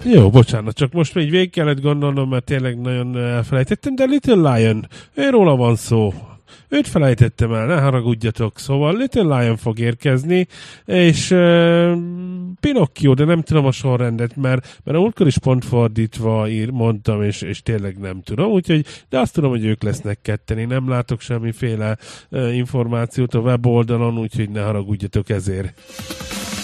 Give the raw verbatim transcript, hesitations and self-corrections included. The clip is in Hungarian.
Jó, bocsánat, csak most még végig kellett gondolnom, mert tényleg nagyon elfelejtettem, de Little Lion, őróla van szó. Őt felejtettem el, ne haragudjatok. Szóval Little Lion fog érkezni, és uh, Pinocchio, de nem tudom a sorrendet, mert, mert a múltkor is pont fordítva ír, mondtam, és, és tényleg nem tudom. Úgyhogy, de azt tudom, hogy ők lesznek ketten. Én nem látok semmiféle uh, információt a weboldalon, úgyhogy ne haragudjatok ezért.